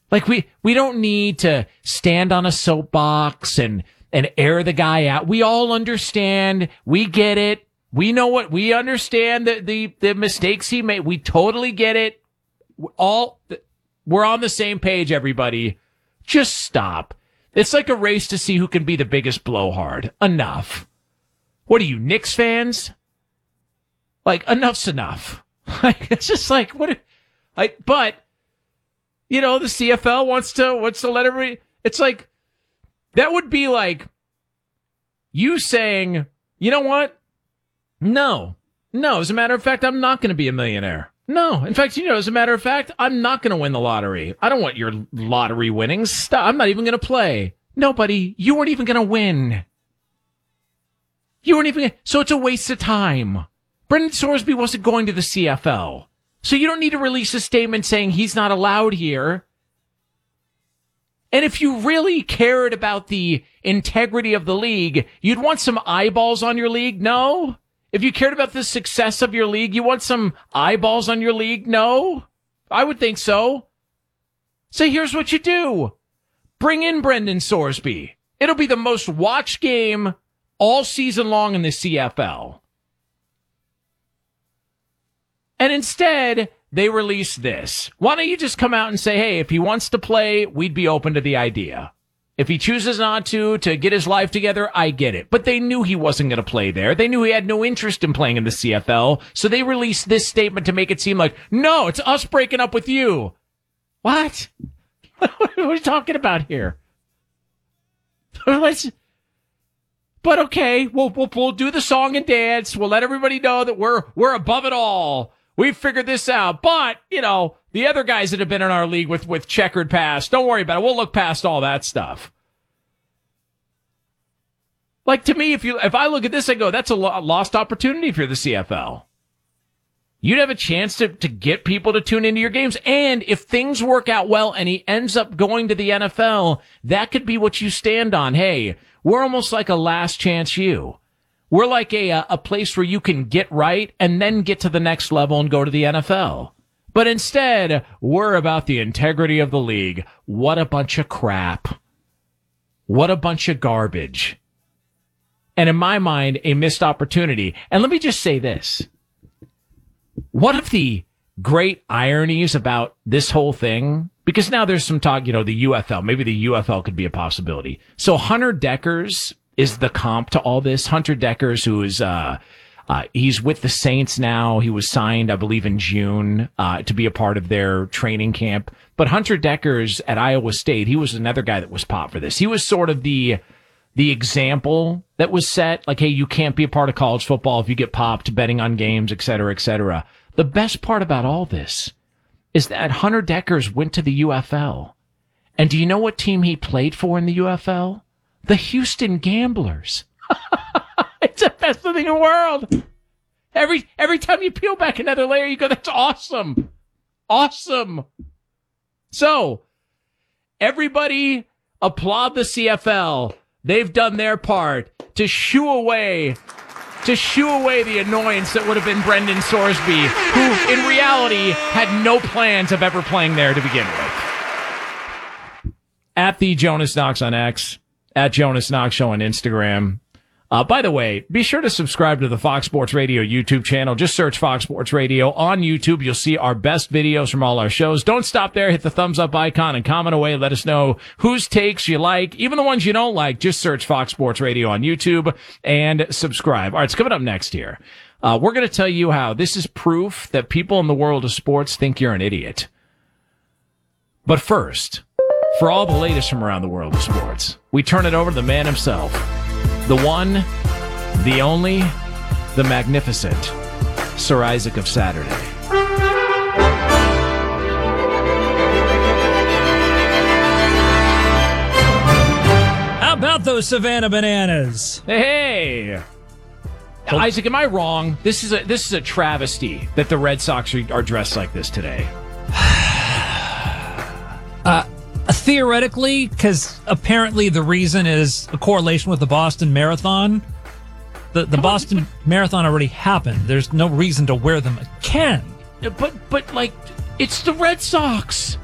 Like, we don't need to stand on a soapbox and air the guy out. We all understand. We get it. We know we understand the mistakes he made. We totally get it. We're on the same page, everybody. Just stop. It's like a race to see who can be the biggest blowhard. Enough. What are you, Knicks fans? Like, enough's enough. Like, it's just like, but, you know, the CFL wants to let everybody, it's like, that would be like you saying, you know what? No, as a matter of fact, I'm not going to be a millionaire. No, in fact, as a matter of fact, I'm not going to win the lottery. I don't want your lottery winnings. Stop. I'm not even going to play. No, buddy, you weren't even going to win. So it's a waste of time. Brendan Sorsby wasn't going to the CFL. So you don't need to release a statement saying he's not allowed here. And if you really cared about the integrity of the league, you'd want some eyeballs on your league? No? If you cared about the success of your league, you want some eyeballs on your league? No? I would think so. So here's what you do. Bring in Brendan Sorsby. It'll be the most watched game all season long in the CFL. And instead, they release this. Why don't you just come out and say, hey, if he wants to play, we'd be open to the idea. If he chooses not to get his life together, I get it. But they knew he wasn't going to play there. They knew he had no interest in playing in the CFL. So they released this statement to make it seem like, no, it's us breaking up with you. What? What are we talking about here? But okay, we'll do the song and dance. We'll let everybody know that we're above it all. We've figured this out. But, the other guys that have been in our league with checkered past, don't worry about it. We'll look past all that stuff. Like, to me, if I look at this, I go, that's a lost opportunity for the CFL. You'd have a chance to get people to tune into your games. And if things work out well and he ends up going to the NFL, that could be what you stand on. Hey, we're almost like a last chance you. We're like a place where you can get right and then get to the next level and go to the NFL. But instead, we're about the integrity of the league. What a bunch of crap. What a bunch of garbage. And in my mind, a missed opportunity. And let me just say this. One of the great ironies about this whole thing, because now there's some talk, the UFL, maybe the UFL could be a possibility. So Hunter Dekkers is the comp to all this. Hunter Dekkers, who is, he's with the Saints now. He was signed, I believe, in June, to be a part of their training camp. But Hunter Dekkers at Iowa State, he was another guy that was popped for this. He was sort of the example that was set. Like, hey, you can't be a part of college football if you get popped betting on games, et cetera, et cetera. The best part about all this is that Hunter Dekkers went to the UFL. And do you know what team he played for in the UFL? The Houston Gamblers. It's the best thing in the world. Every time you peel back another layer, you go, that's awesome. Awesome. So, everybody applaud the CFL. They've done their part to shoo away the annoyance that would have been Brendan Sorsby, who in reality had no plans of ever playing there to begin with. At the Jonas Knox on X, at Jonas Knox Show on Instagram. By the way, be sure to subscribe to the Fox Sports Radio YouTube channel. Just search Fox Sports Radio on YouTube. You'll see our best videos from all our shows. Don't stop there. Hit the thumbs up icon and comment away. Let us know whose takes you like. Even the ones you don't like, just search Fox Sports Radio on YouTube and subscribe. All right, it's coming up next here. We're going to tell you how this is proof that people in the world of sports think you're an idiot. But first, for all the latest from around the world of sports, we turn it over to the man himself. The one, the only, the magnificent Sir Isaac of Saturday. How about those Savannah Bananas? Hey! Isaac, am I wrong? This is a travesty that the Red Sox are dressed like this today. Theoretically, because apparently the reason is a correlation with the Boston Marathon. The Boston Marathon already happened. There's no reason to wear them again. But like, it's the Red Sox.